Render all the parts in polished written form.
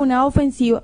una ofensiva.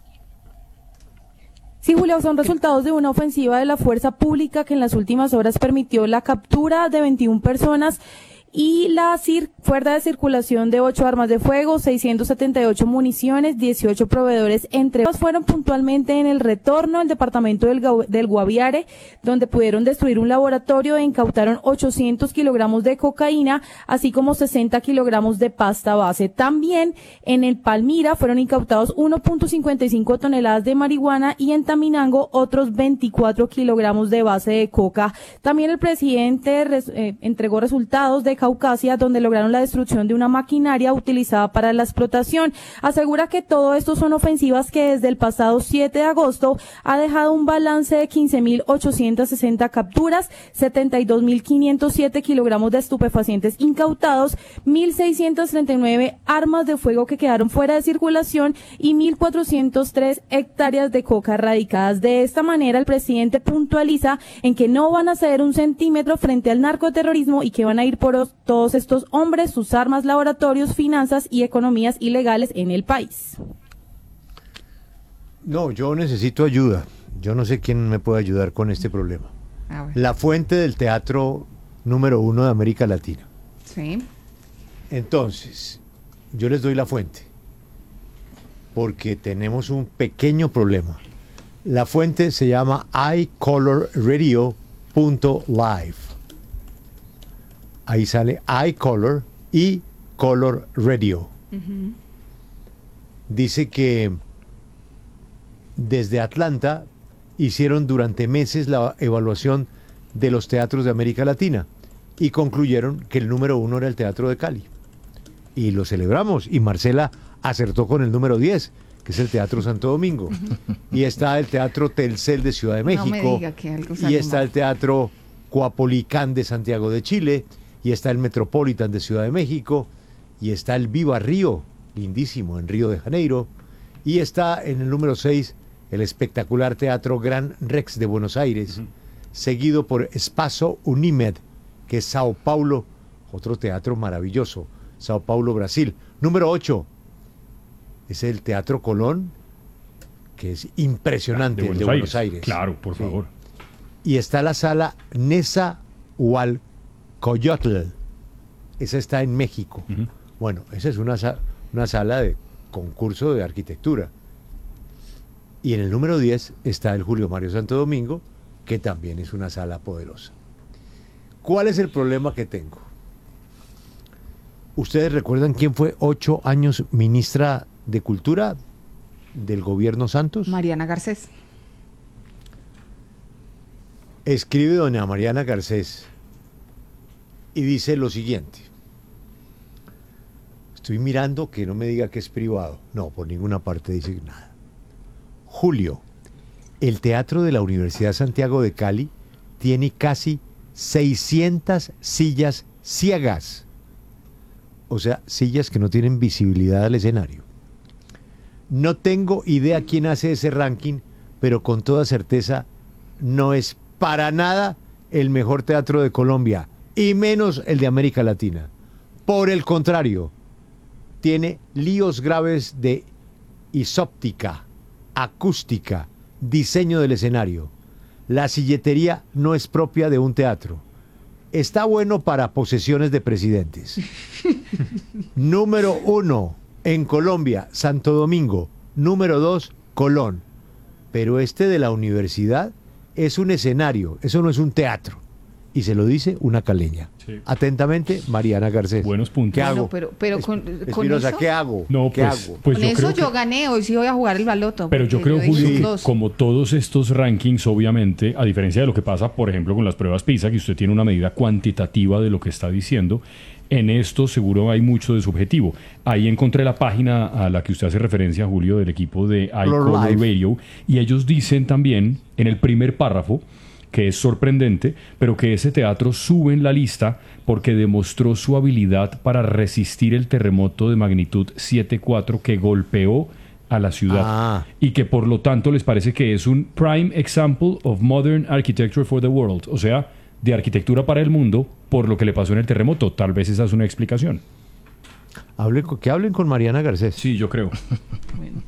Sí, Julio, son resultados de una ofensiva de la fuerza pública que en las últimas horas permitió la captura de 21 personas y la fuera de circulación de 8 armas de fuego, 678 municiones, 18 proveedores, entre otros fueron puntualmente en el retorno al departamento del Guaviare, donde pudieron destruir un laboratorio e incautaron 800 kilogramos de cocaína, así como 60 kilogramos de pasta base. También en el Palmira fueron incautados 1.55 toneladas de marihuana y en Taminango otros 24 kilogramos de base de coca. También el presidente entregó resultados de Caucasia, donde lograron la destrucción de una maquinaria utilizada para la explotación. Asegura que todo esto son ofensivas que desde el pasado 7 de agosto ha dejado un balance de 15.860 capturas, 72.507 kilogramos de estupefacientes incautados, 1.639 armas de fuego que quedaron fuera de circulación y 1.403 hectáreas de coca erradicadas. De esta manera, el presidente puntualiza en que no van a ceder un centímetro frente al narcoterrorismo y que van a ir por todos estos hombres, sus armas, laboratorios, finanzas y economías ilegales en el país. No, yo necesito ayuda. Yo no sé quién me puede ayudar con este problema. La fuente del teatro número 1 de América Latina. Sí. Entonces, yo les doy la fuente, porque tenemos un pequeño problema. La fuente se llama iColorRadio.live. Ahí sale iColor y Color Radio. Uh-huh. Dice que desde Atlanta hicieron durante meses la evaluación de los teatros de América Latina y concluyeron que el número 1 era el Teatro de Cali. Y lo celebramos. Y Marcela acertó con el número 10, que es el Teatro Santo Domingo. Y está el Teatro Telcel de Ciudad de México. No me diga que algo y está el Teatro Coapolicán de Santiago de Chile. Y está el Metropolitan de Ciudad de México, y está el Viva Río, lindísimo, en Río de Janeiro, y está en el número 6 el espectacular Teatro Gran Rex de Buenos Aires, seguido por Espaço Unimed, que es Sao Paulo, otro teatro maravilloso, Sao Paulo, Brasil. Número 8 es el Teatro Colón, que es impresionante, el de Buenos Aires. Claro, por favor. Y está la sala Nezahualcóyotl, esa está en México. Uh-huh. Bueno, esa es una sala de concurso de arquitectura. Y en el número 10 está el Julio Mario Santo Domingo, que también es una sala poderosa. ¿Cuál es el problema que tengo? ¿Ustedes recuerdan quién fue 8 años ministra de Cultura del gobierno Santos? Mariana Garcés. Escribe doña Mariana Garcés y dice lo siguiente. Estoy mirando que no me diga que es privado. No, por ninguna parte dice nada. Julio, el Teatro de la Universidad Santiago de Cali tiene casi 600 sillas ciegas. O sea, sillas que no tienen visibilidad al escenario. No tengo idea quién hace ese ranking, pero con toda certeza no es para nada el mejor teatro de Colombia, y menos el de América Latina. Por el contrario, tiene líos graves de isóptica, acústica, diseño del escenario. La silletería no es propia de un teatro. Está bueno para posesiones de presidentes. Número 1 en Colombia, Santo Domingo. Número 2, Colón. Pero este de la universidad es un escenario, eso no es un teatro. Y se lo dice una caleña. Sí. Atentamente, Mariana Garcés. Buenos puntos. ¿Qué hago? Pero con Espinosa, eso, ¿qué hago? No, ¿Qué hago? Pues con eso yo gané, hoy sí voy a jugar el baloto. Pero yo creo, Julio, que como todos estos rankings, obviamente, a diferencia de lo que pasa, por ejemplo, con las pruebas PISA, que usted tiene una medida cuantitativa de lo que está diciendo, en esto seguro hay mucho de subjetivo. Ahí encontré la página a la que usted hace referencia, Julio, del equipo de iColor Radio, y ellos dicen también, en el primer párrafo, que es sorprendente, pero que ese teatro sube en la lista porque demostró su habilidad para resistir el terremoto de magnitud 7.4 que golpeó a la ciudad y que por lo tanto les parece que es un prime example of modern architecture for the world, o sea, de arquitectura para el mundo por lo que le pasó en el terremoto. Tal vez esa es una explicación. Que hablen con Mariana Garcés. Sí, yo creo. Bueno.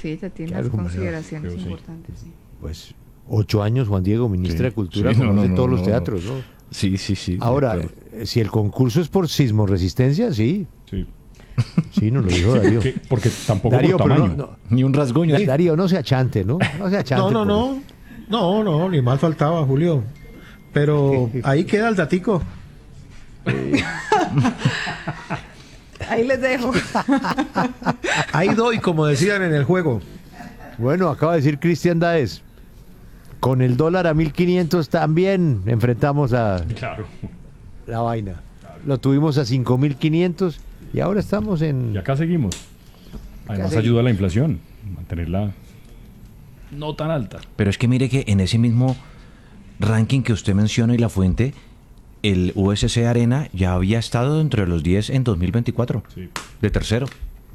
Sí, ella tiene Claro, unas consideraciones creo, sí. importantes. Sí. Pues 8 años, Juan Diego, ministra Sí, de Cultura, sí, no, conoce no, todos no, los no. teatros, ¿no? Sí. Ahora, de acuerdo. si el concurso es por sismoresistencia, sí. Sí. Sí, nos lo dijo Darío. Porque tampoco Darío, por pero tamaño. no, Ni un rasguño. Darío, no se achante, ¿no? No se achante. No, ni mal faltaba, Julio. Pero ahí queda el datico. Ahí les dejo. Ahí doy, como decían en el juego. Bueno, acaba de decir Cristian Daes. Con el dólar a 1.500 también enfrentamos a Claro. la vaina. Lo tuvimos a 5.500 y ahora estamos en... Y acá seguimos. Además seguimos. ayuda a la inflación, mantenerla no tan alta. Pero es que mire que en ese mismo ranking que usted menciona y la fuente, el USC Arena ya había estado entre los 10 en 2024. Sí. De tercero.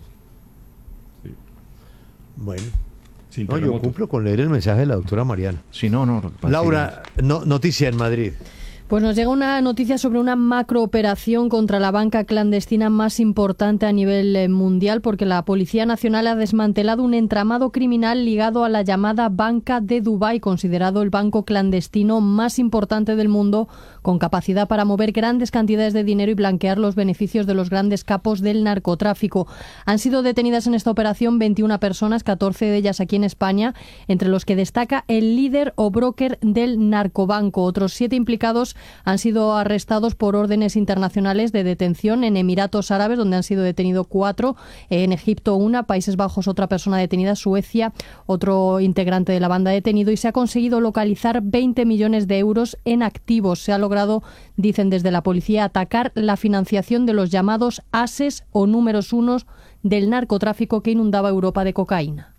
Bueno, Sin no, yo terremoto. cumplo con leer el mensaje de la doctora Mariana. Sí, no. Lo que pasa Laura, noticia en Madrid. Pues nos llega una noticia sobre una macrooperación contra la banca clandestina más importante a nivel mundial, porque la Policía Nacional ha desmantelado un entramado criminal ligado a la llamada Banca de Dubái, considerado el banco clandestino más importante del mundo, con capacidad para mover grandes cantidades de dinero y blanquear los beneficios de los grandes capos del narcotráfico. Han sido detenidas en esta operación 21 personas, 14 de ellas aquí en España, entre los que destaca el líder o broker del narcobanco. Otros 7 implicados han sido arrestados por órdenes internacionales de detención en Emiratos Árabes, donde han sido detenidos 4, en Egipto 1, Países Bajos otra persona detenida, Suecia otro integrante de la banda detenido, y se ha conseguido localizar 20 millones de euros en activos. Se ha logrado, dicen desde la policía, atacar la financiación de los llamados ases o números unos del narcotráfico que inundaba Europa de cocaína.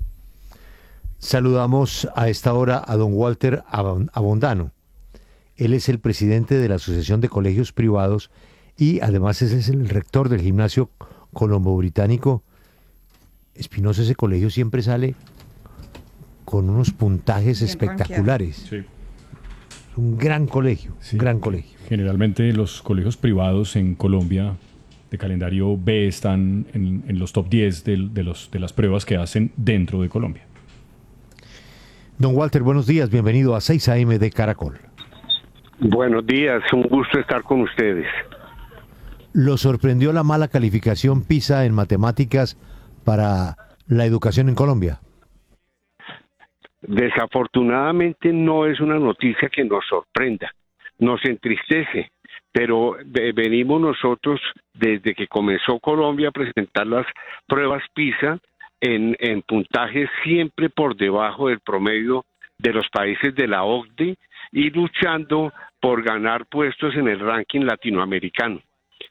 Saludamos a esta hora a don Walter Abondano. Él es el presidente de la Asociación de Colegios Privados y además es el rector del gimnasio colombo-británico. Espinosa, ese colegio siempre sale con unos puntajes Bien espectaculares. Sí. Es un gran colegio, Sí. un gran colegio. Generalmente los colegios privados en Colombia de calendario B están en los top 10 de las pruebas que hacen dentro de Colombia. Don Walter, buenos días, bienvenido a 6 AM de Caracol. Buenos días, un gusto estar con ustedes. ¿Lo sorprendió la mala calificación PISA en matemáticas para la educación en Colombia? Desafortunadamente no es una noticia que nos sorprenda, nos entristece, pero venimos nosotros desde que comenzó Colombia a presentar las pruebas PISA en puntajes siempre por debajo del promedio de los países de la OCDE y luchando por ganar puestos en el ranking latinoamericano.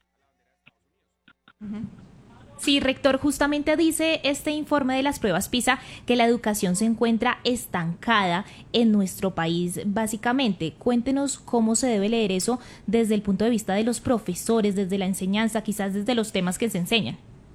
Sí, rector, justamente dice este informe de las pruebas PISA que la educación se encuentra estancada en nuestro país, básicamente. Cuéntenos cómo se debe leer eso desde el punto de vista de los profesores, desde la enseñanza, quizás desde los temas que se enseñan.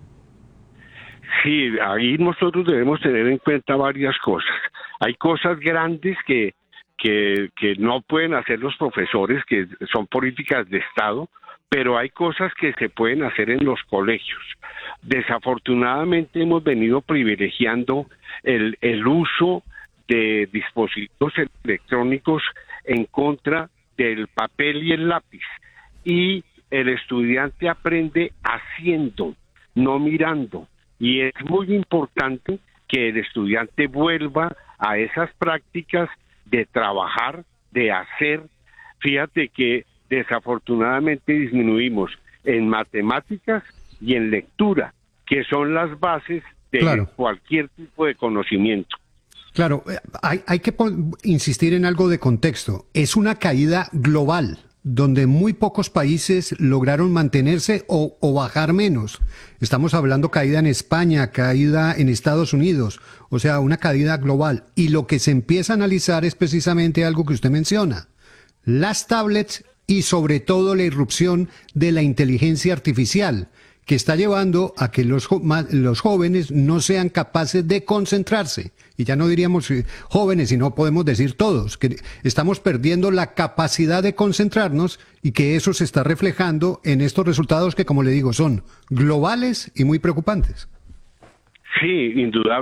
Sí, ahí nosotros debemos tener en cuenta varias cosas. Hay cosas grandes que no pueden hacer los profesores, que son políticas de Estado, pero hay cosas que se pueden hacer en los colegios. Desafortunadamente hemos venido privilegiando el uso de dispositivos electrónicos en contra del papel y el lápiz. Y el estudiante aprende haciendo, no mirando. Y es muy importante que el estudiante vuelva a esas prácticas de trabajar, de hacer. Fíjate que desafortunadamente disminuimos en matemáticas y en lectura, que son las bases de cualquier tipo de conocimiento. Claro, hay que insistir en algo de contexto. Es una caída global, donde muy pocos países lograron mantenerse o bajar menos. Estamos hablando caída en España, caída en Estados Unidos, o sea, una caída global. Y lo que se empieza a analizar es precisamente algo que usted menciona, las tablets y sobre todo la irrupción de la inteligencia artificial, que está llevando a que los jóvenes no sean capaces de concentrarse. Y ya no diríamos jóvenes, sino podemos decir todos, que estamos perdiendo la capacidad de concentrarnos y que eso se está reflejando en estos resultados que, como le digo, son globales y muy preocupantes. Sí, indudablemente.